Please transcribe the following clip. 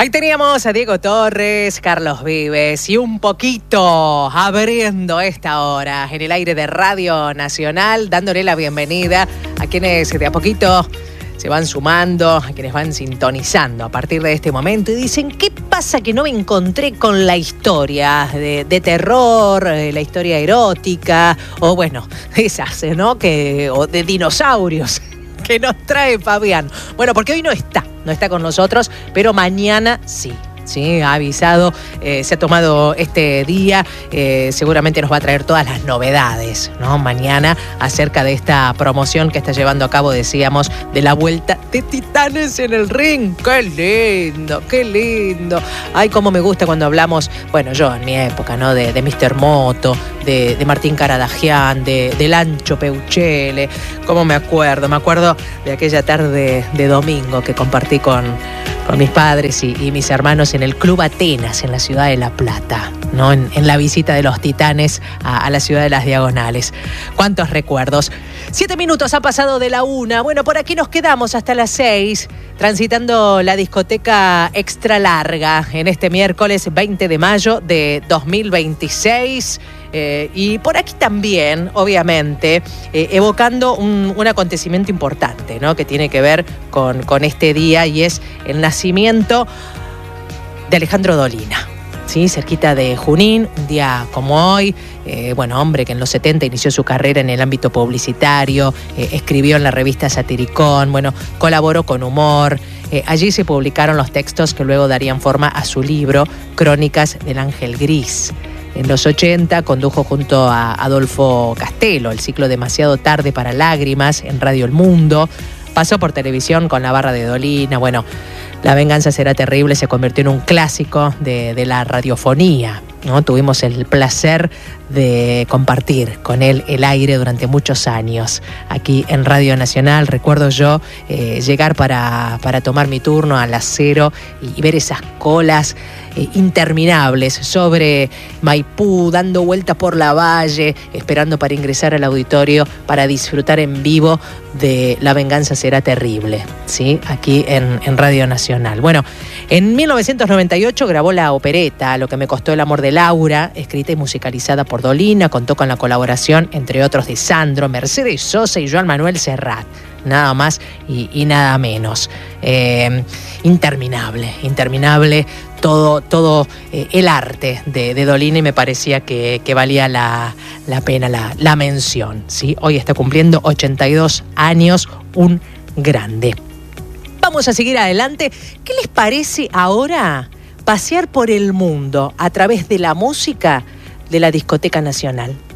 Ahí teníamos a Diego Torres, Carlos Vives y un poquito abriendo esta hora en el aire de Radio Nacional, dándole la bienvenida a quienes de a poquito se van sumando, a quienes van sintonizando a partir de este momento y dicen, ¿qué pasa que no me encontré con la historia de terror, la historia erótica, o bueno, esas, ¿no? O de dinosaurios que nos trae Fabián? Bueno, porque hoy no está con nosotros, pero mañana sí. Sí, ha avisado, se ha tomado este día, seguramente nos va a traer todas las novedades, ¿no? Mañana acerca de esta promoción que está llevando a cabo, decíamos, de la vuelta de Titanes en el ring. ¡Qué lindo, qué lindo! Ay, cómo me gusta cuando hablamos, bueno, yo en mi época, ¿no? De Mr. Moto, de Martín Caradagian, de Lancho Peuchele. ¿Cómo me acuerdo de aquella tarde de domingo que compartí con mis padres y mis hermanos en el Club Atenas, en la ciudad de La Plata, ¿no? En la visita de los Titanes a la ciudad de Las Diagonales. ¿Cuántos recuerdos? 7 minutos ha pasado de la 1. Bueno, por aquí nos quedamos hasta las 6, transitando la discoteca extra larga en este miércoles 20 de mayo de 2026. Y por aquí también, obviamente, evocando un acontecimiento importante, ¿no? Que tiene que ver con este día, y es el nacimiento de Alejandro Dolina, ¿sí? Cerquita de Junín, un día como hoy. Hombre que en los 70 inició su carrera en el ámbito publicitario, escribió en la revista Satiricón, colaboró con Humor. Allí se publicaron los textos que luego darían forma a su libro Crónicas del Ángel Gris. En los 80 condujo junto a Adolfo Castelo el ciclo Demasiado tarde para lágrimas en Radio El Mundo. Pasó por televisión con La Barra de Dolina. La venganza será terrible se convirtió en un clásico de la radiofonía, ¿no? Tuvimos el placer de compartir con él el aire durante muchos años aquí en Radio Nacional. Recuerdo yo llegar para tomar mi turno a las 0 y ver esas colas interminables sobre Maipú, dando vueltas por la valle, esperando para ingresar al auditorio para disfrutar en vivo de La venganza será terrible, ¿sí? Aquí en Radio Nacional. Bueno, en 1998 grabó la opereta Lo que me costó el amor de Laura, escrita y musicalizada por Dolina. Contó con la colaboración, entre otros, de Sandro, Mercedes Sosa y Joan Manuel Serrat. Nada más y nada menos. Interminable todo el arte de Dolina, y me parecía que valía la pena la mención, ¿sí? Hoy está cumpliendo 82 años, un grande. Vamos a seguir adelante. ¿Qué les parece ahora pasear por el mundo a través de la música de la Discoteca Nacional?